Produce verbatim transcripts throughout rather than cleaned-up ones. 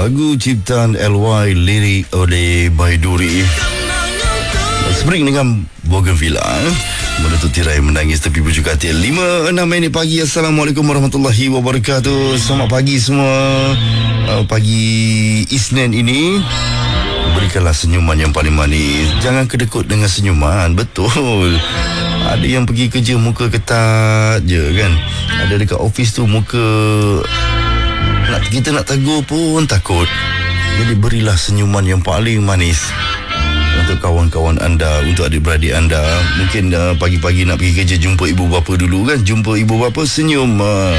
lagu ciptaan L Y, lirik oleh Baiduri. Spring dengan Bougainvillea menutup tirai menangis tepi bujuk katil. Lima enam minit pagi. Assalamualaikum warahmatullahi wabarakatuh. Selamat pagi semua. uh, Pagi Isnin ini, berikanlah senyuman yang paling manis. Jangan kedekut dengan senyuman. Betul, ada yang pergi kerja muka ketat je kan. Ada dekat office tu muka nak, kita nak tegur pun takut. Jadi berilah senyuman yang paling manis untuk kawan-kawan anda, untuk adik-beradik anda. Mungkin uh, pagi-pagi nak pergi kerja, jumpa ibu bapa dulu kan. Jumpa ibu bapa, senyum. uh,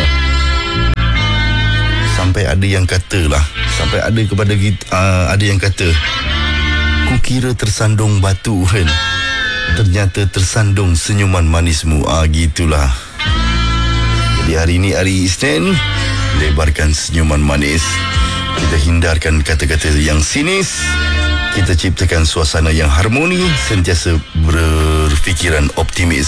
Sampai ada yang kata lah, Sampai ada kepada kita, uh, ada yang kata, kukira tersandung batu kan, ternyata tersandung senyuman manismu. Ah, gitulah. Jadi hari ini hari Isnin, lebarkan senyuman manis. Kita hindarkan kata-kata yang sinis. Kita ciptakan suasana yang harmoni, sentiasa berfikiran optimis.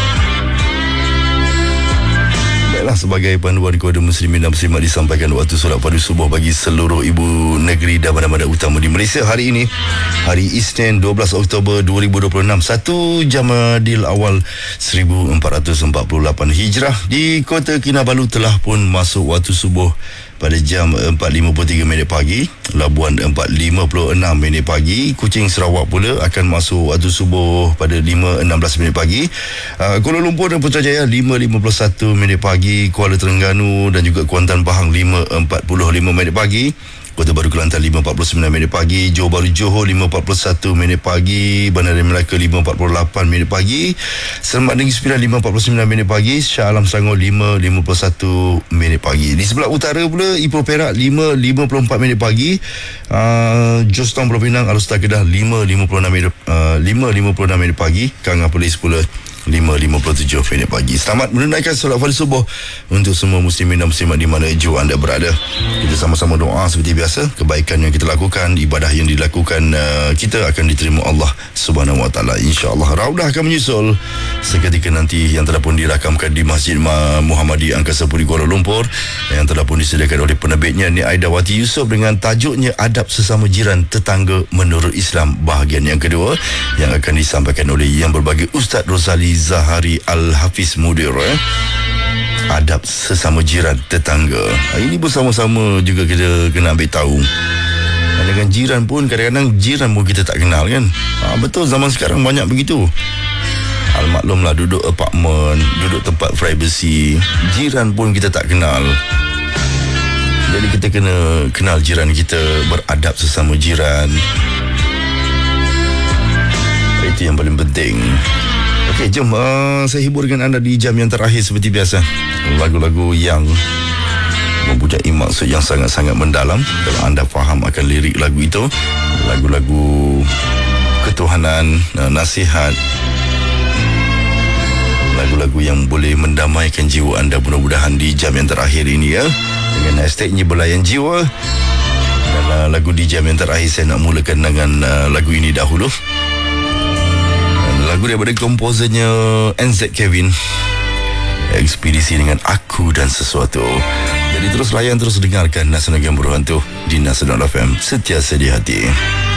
Baiklah, sebagai panduan kepada muslimin dan muslimat, disampaikan waktu solat padu subuh bagi seluruh ibu negeri dan bandar-bandar utama di Malaysia hari ini, hari Isnin dua belas Oktober dua ribu dua puluh enam, satu Jamadil Awal seribu empat ratus empat puluh lapan Hijrah. Di Kota Kinabalu telah pun masuk waktu subuh pada jam empat lima puluh tiga minit pagi. Labuan empat lima puluh enam minit pagi. Kuching Sarawak pula akan masuk waktu subuh pada lima enam belas minit pagi. uh, Kuala Lumpur dan Putrajaya lima lima puluh satu minit pagi. Kuala Terengganu dan juga Kuantan Pahang lima empat puluh lima minit pagi. Kota Baru Kelantan lima empat puluh sembilan minit pagi. Johor Bahru Johor lima empat puluh satu minit pagi. Bandar Melaka lima empat puluh lapan minit pagi. Seremban Negeri Sembilan lima empat puluh sembilan minit pagi. Shah Alam Selangor lima lima puluh satu minit pagi. Di sebelah utara pula, Ipoh Perak lima lima puluh empat minit pagi. uh, Jos Town Pulau Pinang Alor Setar Kedah lima lima puluh enam minit uh, lima lima puluh enam minit pagi. Kanga Perlis pula lima lima puluh tujuh minit pagi. Selamat menunaikan solat fardu subuh untuk semua muslimin dan muslimat di mana jua anda berada. Kita sama-sama doa seperti biasa. Kebaikan yang kita lakukan, ibadah yang dilakukan uh, kita akan diterima Allah Subhanahu Wa Taala, insya-Allah. Raudah akan menyusul seketika nanti, yang telah pun dirakamkan di Masjid Muhammadi Angkasa Puri Kuala Lumpur, yang telah pun disediakan oleh penerbitnya Nik Aidawati Yusof dengan tajuknya Adab Sesama Jiran Tetangga Menurut Islam, bahagian yang kedua, yang akan disampaikan oleh yang berbagai Ustaz Rosali Zahari Al-Hafiz Mudir. eh? Adab sesama jiran tetangga. Ini bersama-sama juga kita kena ambil tahu. Dengan jiran pun, kadang-kadang jiran pun kita tak kenal kan. ha, Betul, zaman sekarang banyak begitu. Al-maklumlah, duduk apartmen, duduk tempat privacy, jiran pun kita tak kenal. Jadi kita kena kenal jiran kita, beradab sesama jiran. Itu yang paling penting. Okey, jom uh, saya hibur dengan anda di jam yang terakhir seperti biasa. Lagu-lagu yang mempunyai maksud yang sangat-sangat mendalam. Kalau anda faham akan lirik lagu itu, lagu-lagu ketuhanan, uh, nasihat, lagu-lagu yang boleh mendamaikan jiwa anda, mudah-mudahan di jam yang terakhir ini ya. Dengan hashtagnya Belayan Jiwa. Dan uh, lagu di jam yang terakhir saya nak mulakan dengan uh, lagu ini dahulu. Lagu daripada komposernya N Z Kevin, Ekspedisi dengan Aku dan Sesuatu. Jadi terus layan, terus dengarkan Nasional Game Berhantu di Nasional F M, sentiasa di hati.